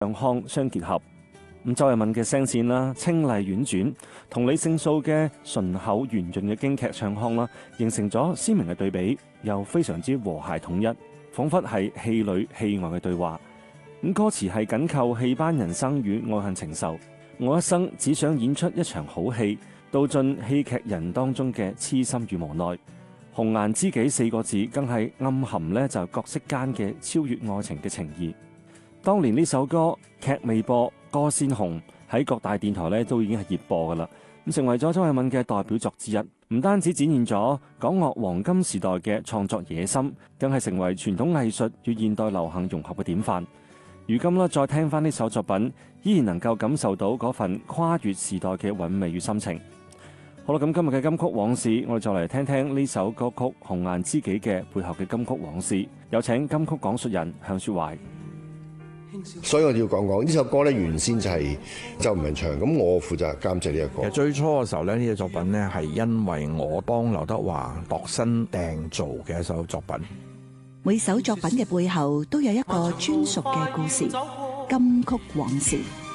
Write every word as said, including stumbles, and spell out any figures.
唱腔相結合。咁周慧敏嘅聲線啦，清麗婉轉，同李勝素嘅順口圓潤嘅京劇唱腔啦，形成咗鮮明嘅對比，又非常之和諧統一，彷彿係戲裏戲外嘅對話。咁歌詞係緊扣戲班人生與愛恨情仇，我一生只想演出一場好戲，道盡戲劇人當中嘅痴心與無奈。紅顏知己四個字更係暗含呢就角色間嘅超越愛情嘅情義。當年呢首歌劇未播，歌先紅，喺各大電台呢都已經係熱播㗎啦，咁成為咗周慧敏嘅代表作之一。唔單止展現咗港樂黃金時代嘅創作野心，更係成為傳統藝術與現代流行融合嘅典範。如今啦，再聽翻呢首作品，依然能夠感受到嗰份跨越時代嘅韻味與心情。好啦，咁今日嘅金曲往事，我哋就嚟聽聽呢首歌曲《紅顏知己》嘅背後嘅金曲往事。有請金曲講述人向雪懷。 所以我要講講呢首歌咧，原先就係周文唱，咁我負責監製呢個歌。 其實最初嘅時候咧，呢個作品咧係因為我幫劉德華度身訂造嘅一首作品。 每首作品嘅背後都有一個專屬嘅故事，金曲往事。